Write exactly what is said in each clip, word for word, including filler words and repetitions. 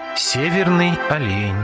Северный олень.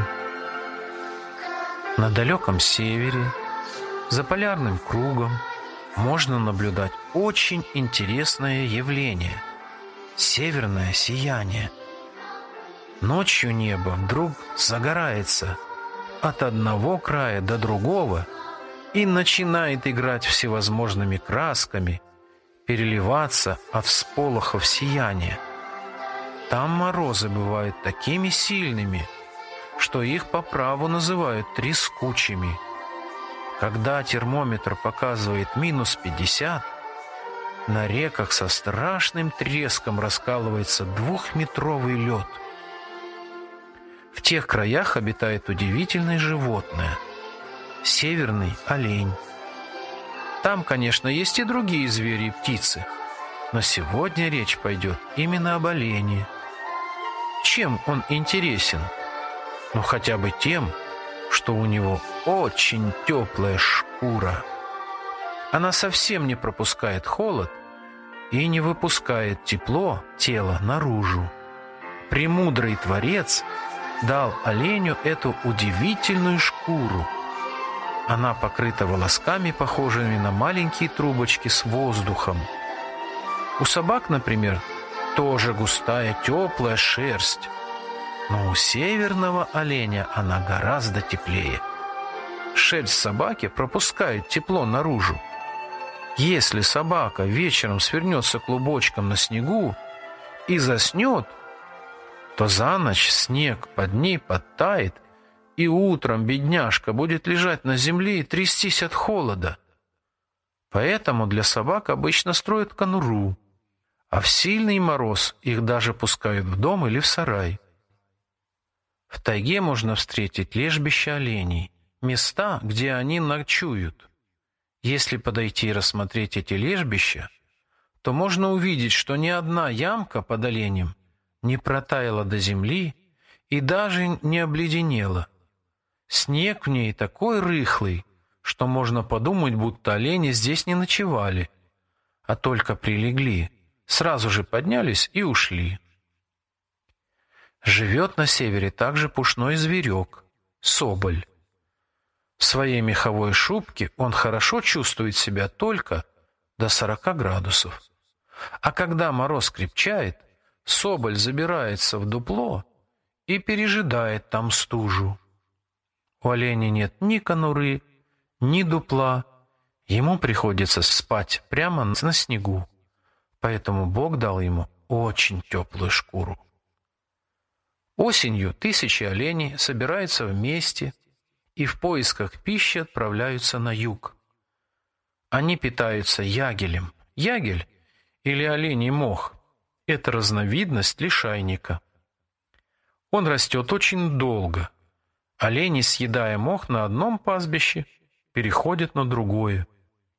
На далеком севере, за полярным кругом, можно наблюдать очень интересное явление – северное сияние. Ночью небо вдруг загорается от одного края до другого и начинает играть всевозможными красками, переливаться от всполохов сияния. Там морозы бывают такими сильными, что их по праву называют трескучими. Когда термометр показывает минус пятьдесят, на реках со страшным треском раскалывается двухметровый лед. В тех краях обитает удивительное животное – северный олень. Там, конечно, есть и другие звери и птицы, но сегодня речь пойдет именно об олене. Чем он интересен? Ну, хотя бы тем, что у него очень теплая шкура. Она совсем не пропускает холод и не выпускает тепло тела наружу. Премудрый Творец дал оленю эту удивительную шкуру. Она покрыта волосками, похожими на маленькие трубочки с воздухом. У собак, например, тоже густая теплая шерсть, но у северного оленя она гораздо теплее. Шерсть собаки пропускает тепло наружу. Если собака вечером свернется клубочком на снегу и заснет, то за ночь снег под ней подтает, и утром бедняжка будет лежать на земле и трястись от холода. Поэтому для собак обычно строят конуру, а в сильный мороз их даже пускают в дом или в сарай. В тайге можно встретить лежбища оленей, места, где они ночуют. Если подойти и рассмотреть эти лежбища, то можно увидеть, что ни одна ямка под оленем не протаяла до земли и даже не обледенела. Снег в ней такой рыхлый, что можно подумать, будто олени здесь не ночевали, а только прилегли, сразу же поднялись и ушли. Живет на севере также пушной зверек – соболь. В своей меховой шубке он хорошо чувствует себя только до сорока градусов. А когда мороз крепчает, соболь забирается в дупло и пережидает там стужу. У оленя нет ни конуры, ни дупла, ему приходится спать прямо на снегу, поэтому Бог дал ему очень теплую шкуру. Осенью тысячи оленей собираются вместе и в поисках пищи отправляются на юг. Они питаются ягелем. Ягель или оленей мох – это разновидность лишайника. Он растет очень долго. Олени, съедая мох на одном пастбище, переходят на другое.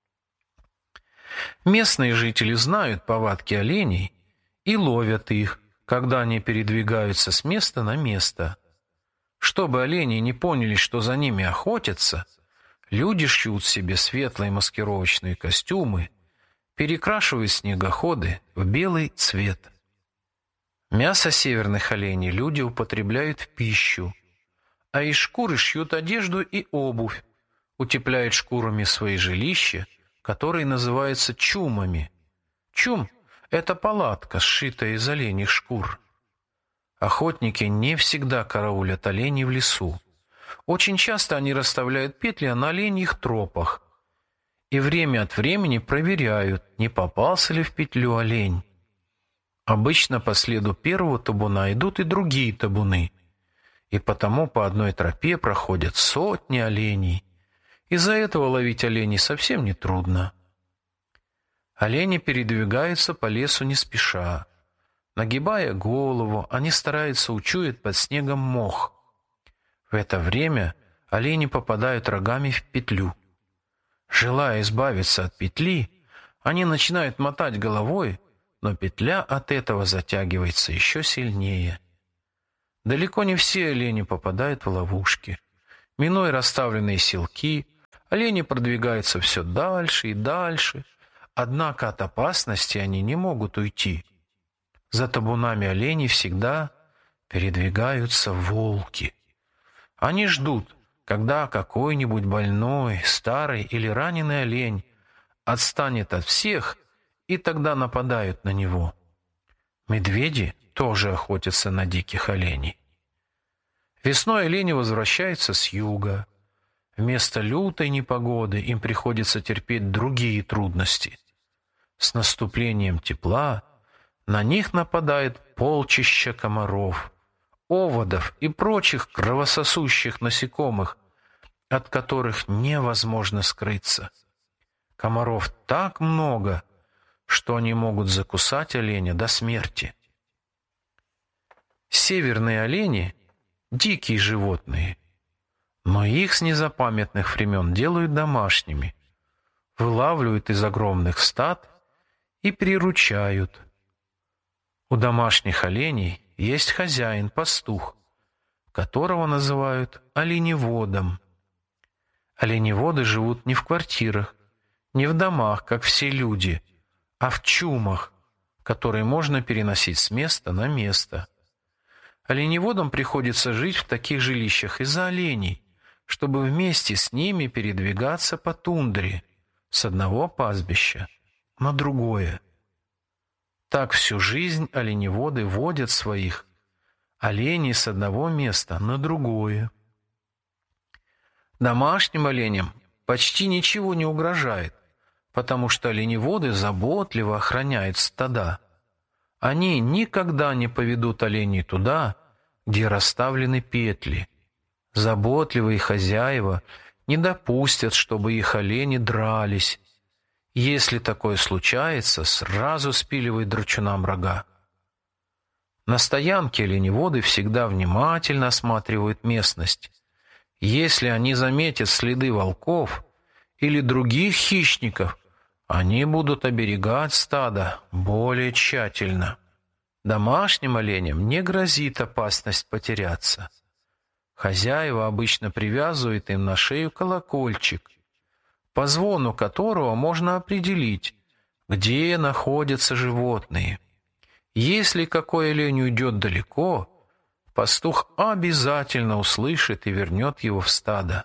Местные жители знают повадки оленей и ловят их, когда они передвигаются с места на место. Чтобы олени не поняли, что за ними охотятся, люди шьют себе светлые маскировочные костюмы, перекрашивают снегоходы в белый цвет. Мясо северных оленей люди употребляют в пищу, а из шкуры шьют одежду и обувь, утепляют шкурами свои жилища, которые называются чумами. Чум – это палатка, сшитая из оленьих шкур. Охотники не всегда караулят оленей в лесу. Очень часто они расставляют петли на оленьих тропах и время от времени проверяют, не попался ли в петлю олень. Обычно по следу первого табуна идут и другие табуны, и потому по одной тропе проходят сотни оленей. Из-за этого ловить оленей совсем не трудно. Олени передвигаются по лесу не спеша. Нагибая голову, они стараются учуять под снегом мох. В это время олени попадают рогами в петлю. Желая избавиться от петли, они начинают мотать головой, но петля от этого затягивается еще сильнее. Далеко не все олени попадают в ловушки. Минуя расставленные селки, олени продвигаются все дальше и дальше, однако от опасности они не могут уйти. За табунами оленей всегда передвигаются волки. Они ждут, когда какой-нибудь больной, старый или раненый олень отстанет от всех, и тогда нападают на него. Медведи тоже охотятся на диких оленей. Весной олени возвращаются с юга. Вместо лютой непогоды им приходится терпеть другие трудности. С наступлением тепла на них нападает полчища комаров, оводов и прочих кровососущих насекомых, от которых невозможно скрыться. Комаров так много, что они могут закусать оленя до смерти. Северные олени – дикие животные, но их с незапамятных времен делают домашними, вылавливают из огромных стад и приручают. У домашних оленей есть хозяин-пастух, которого называют оленеводом. Оленеводы живут не в квартирах, не в домах, как все люди, а в чумах, которые можно переносить с места на место. Оленеводам приходится жить в таких жилищах из-за оленей, чтобы вместе с ними передвигаться по тундре с одного пастбища на другое. Так всю жизнь оленеводы водят своих оленей с одного места на другое. Домашним оленям почти ничего не угрожает, потому что оленеводы заботливо охраняют стада. Они никогда не поведут оленей туда, где расставлены петли. Заботливые хозяева не допустят, чтобы их олени дрались. Если такое случается, сразу спиливают драчунам рога. На стоянке оленеводы всегда внимательно осматривают местность. Если они заметят следы волков или других хищников, они будут оберегать стадо более тщательно. Домашним оленям не грозит опасность потеряться. Хозяева обычно привязывают им на шею колокольчик, по звону которого можно определить, где находятся животные. Если какой олень уйдет далеко, пастух обязательно услышит и вернет его в стадо.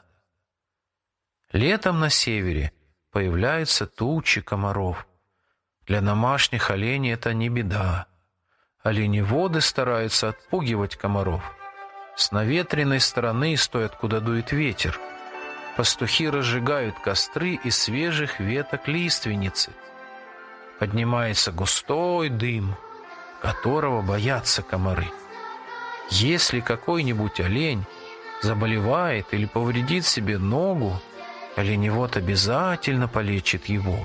Летом на севере появляются тучи комаров. Для домашних оленей это не беда. Оленеводы стараются отпугивать комаров. С наветренной стороны, с той, откуда дует ветер, пастухи разжигают костры из свежих веток лиственницы. Поднимается густой дым, которого боятся комары. Если какой-нибудь олень заболевает или повредит себе ногу, оленевод обязательно полечит его.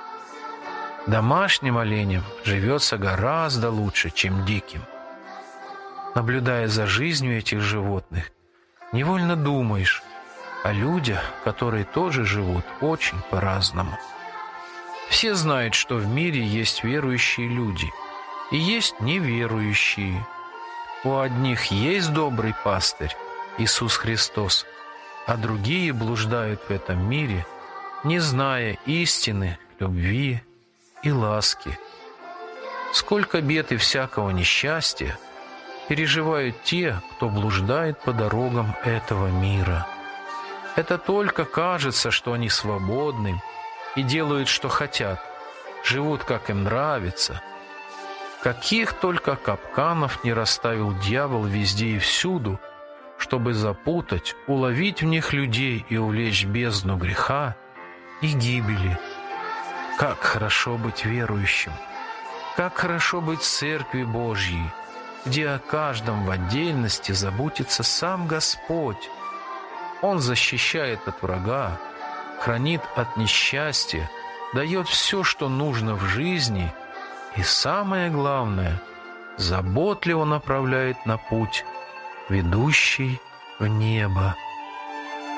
Домашним оленям живется гораздо лучше, чем диким. Наблюдая за жизнью этих животных, невольно думаешь о людях, которые тоже живут очень по-разному. Все знают, что в мире есть верующие люди и есть неверующие. У одних есть добрый пастырь, Иисус Христос, а другие блуждают в этом мире, не зная истины, любви и ласки. Сколько бед и всякого несчастья переживают те, кто блуждает по дорогам этого мира. Это только кажется, что они свободны и делают, что хотят, живут, как им нравится. Каких только капканов не расставил дьявол везде и всюду, чтобы запутать, уловить в них людей и увлечь в бездну греха и гибели. Как хорошо быть верующим! Как хорошо быть в Церкви Божьей, где о каждом в отдельности заботится сам Господь. Он защищает от врага, хранит от несчастья, дает все, что нужно в жизни, и самое главное, заботливо направляет на путь, ведущий в небо.